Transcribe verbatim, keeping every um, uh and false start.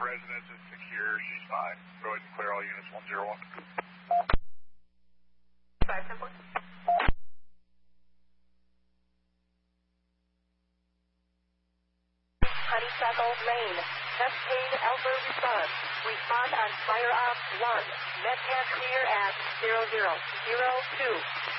residence is secure. She's fine. Go ahead and clear all units one zero one. Five ten four. Honeysuckle Lane. Cascade Alpha response. Respond on Fire Ops one. Metcalf clear at zero zero zero two.